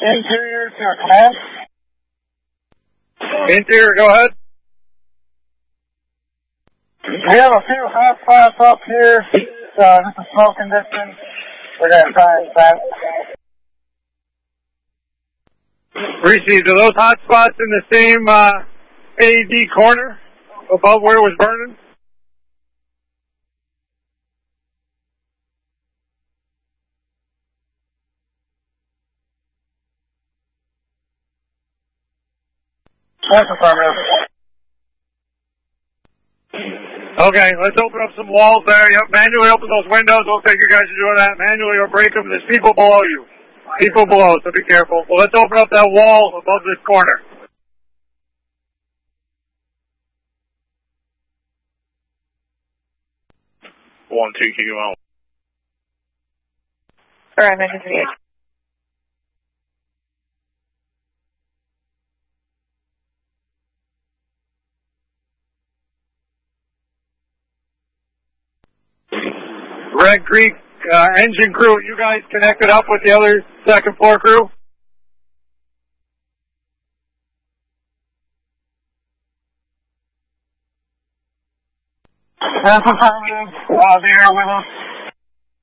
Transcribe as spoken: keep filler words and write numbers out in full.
Interior to a class. Interior, go ahead. We have a few hot spots up here. Uh, this is smoking distance. We're going to try and stop. Received. Are those hot spots in the same uh, A E D corner above where it was burning? That's affirmative. Okay, let's open up some walls there. Yep, manually open those windows. Looks like you guys are doing that. Manually or break them. There's people below you. People below, so be careful. Well, let's open up that wall above this corner. One, two, keep them out. All right, emergency eight. Red Creek uh, engine crew, you guys connected up with the other second floor crew? That's affirmative. Uh, they are with us.